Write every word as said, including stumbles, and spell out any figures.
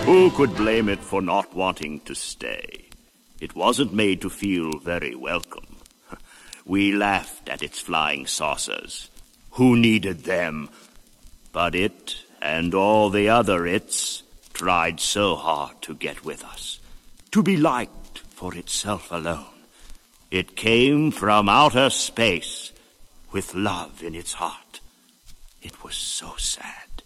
Who could blame it for not wanting to stay? It wasn't made to feel very welcome. We laughed at its flying saucers. Who needed them? But it, and all the other its, tried so hard to get with us, to be liked for itself alone. It came from outer space, with love in its heart. It was so sad.